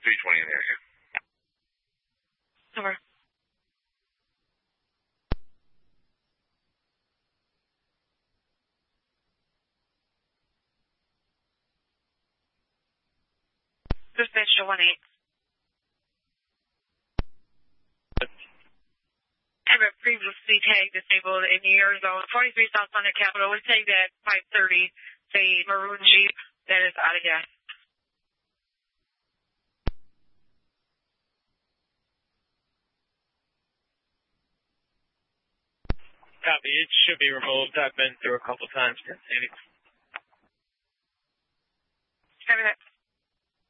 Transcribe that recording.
320 in the area. Over. Dispatch to 1-8. Have a previously tagged disabled in your zone. 43 South Thunder Capital was tagged at 5:30. Say maroon Jeep that is out of gas. Copy. It should be removed. I've been through a couple times. Have that.